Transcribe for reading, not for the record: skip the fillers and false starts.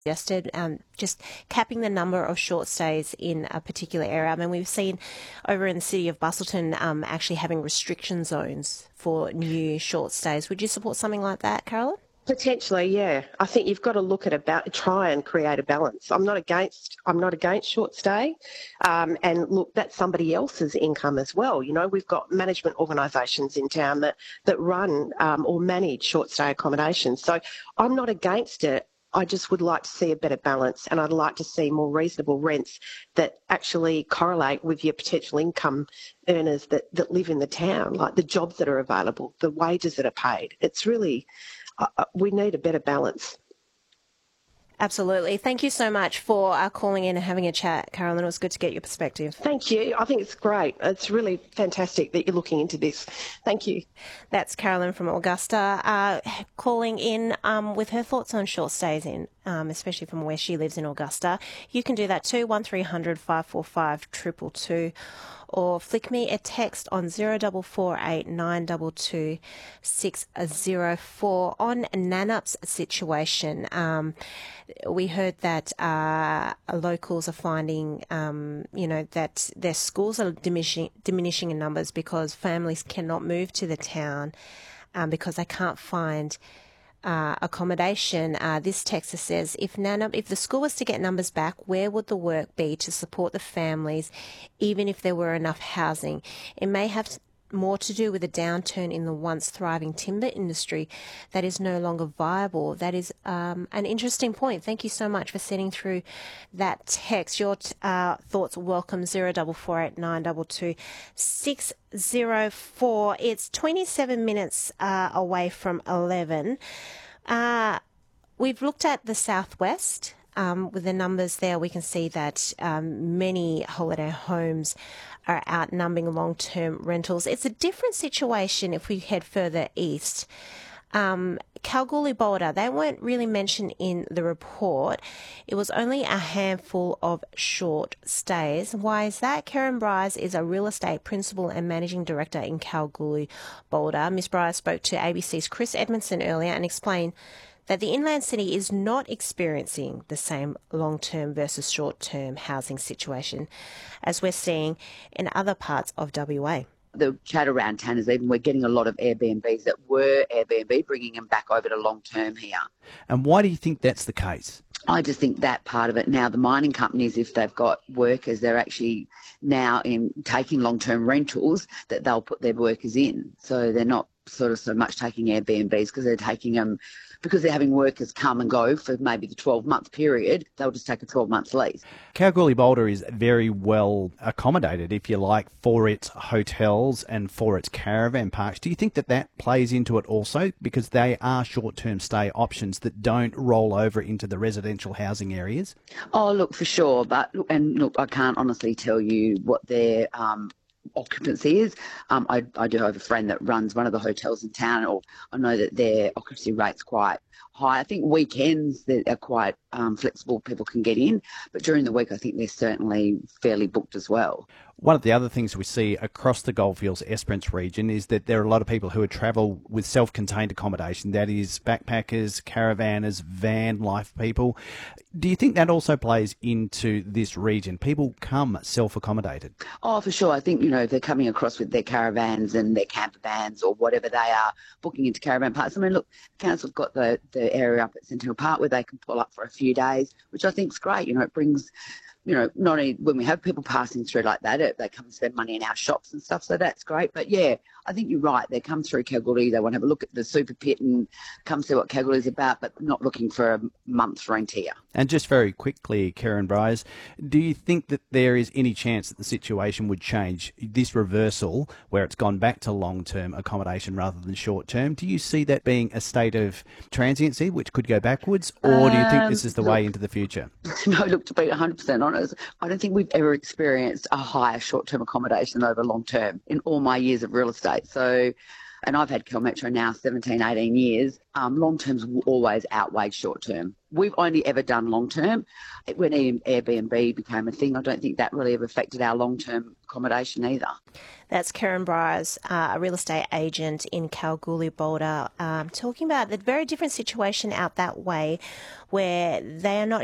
suggested, just capping the number of short stays in a particular area. I mean, we've seen over in the city of Busselton actually having restriction zones for new short stays. Would you support something like that, Carolyn? Potentially, yeah. I think you've got to look at try and create a balance. I'm not against short stay, and look, that's somebody else's income as well. You know, we've got management organisations in town that run or manage short stay accommodation. So I'm not against it. I just would like to see a better balance, and I'd like to see more reasonable rents that actually correlate with your potential income earners that live in the town, like the jobs that are available, the wages that are paid. It's really, we need a better balance. Absolutely. Thank you so much for calling in and having a chat, Carolyn. It was good to get your perspective. Thank you. I think it's great. It's really fantastic that you're looking into this. Thank you. That's Carolyn from Augusta calling in with her thoughts on short stays especially from where she lives in Augusta. You can do that too, 1300 545 222, or flick me a text on 0448 922 604 on Nanup's situation. We heard that locals are finding, that their schools are diminishing in numbers because families cannot move to the town because they can't find accommodation. This texter says, if the school was to get numbers back, where would the work be to support the families, even if there were enough housing? It may have more to do with a downturn in the once thriving timber industry that is no longer viable. That is an interesting point. Thank you so much for sending through that text. Your thoughts are welcome. 0448 922 604. It's 27 minutes away from 11. We've looked at the southwest. With the numbers there, we can see that many holiday homes are outnumbering long-term rentals. It's a different situation if we head further east. Kalgoorlie Boulder, they weren't really mentioned in the report. It was only a handful of short stays. Why is that? Karen Bryce is a real estate principal and managing director in Kalgoorlie Boulder. Ms. Bryce spoke to ABC's Chris Edmondson earlier and explained that the inland city is not experiencing the same long-term versus short-term housing situation as we're seeing in other parts of WA. The chat around town is even we're getting a lot of Airbnbs that were Airbnb, bringing them back over to long-term here. And why do you think that's the case? I just think that part of it. Now, the mining companies, if they've got workers, they're actually now in taking long-term rentals that they'll put their workers in. So they're not so much taking Airbnbs because they're taking them because they're having workers come and go for maybe the 12-month period. They'll just take a 12-month lease. Kalgoorlie Boulder is very well accommodated, if you like, for its hotels and for its caravan parks. Do you think that plays into it also? Because they are short-term stay options that don't roll over into the residential housing areas? Oh, look, for sure. But I can't honestly tell you what their occupancy is. I do have a friend that runs one of the hotels in town, or I know that their occupancy rate's quite high. I think weekends they are quite flexible, people can get in, but during the week I think they're certainly fairly booked as well. One of the other things we see across the Goldfields Esperance region is that there are a lot of people who travel with self-contained accommodation, that is backpackers, caravanners, van life people. Do you think that also plays into this region? People come self-accommodated? Oh, for sure. I think, if they're coming across with their caravans and their camper vans or whatever they are, booking into caravan parks. I mean, look, council's got the area up at Centennial Park where they can pull up for a few days, which I think is great. It brings, not only when we have people passing through like that, they come and spend money in our shops and stuff, so that's great. But yeah, I think you're right. They come through Kalgoorlie, they want to have a look at the super pit and come see what Kalgoorlie's about, but not looking for a month's rent here. And just very quickly, Karen Bryce, do you think that there is any chance that the situation would change, this reversal where it's gone back to long-term accommodation rather than short-term? Do you see that being a state of transiency which could go backwards, or do you think this is the way into the future? No, look, to be 100% honest, I don't think we've ever experienced a higher short-term accommodation over long-term in all my years of real estate. So, and I've had Kel Metro now 17, 18 years. Long-term's always outweighed short-term. we've only ever done long-term. When Airbnb became a thing, I don't think that really ever affected our long-term accommodation either. That's Karen Bryars, a real estate agent in Kalgoorlie-Boulder, talking about the very different situation out that way where they are not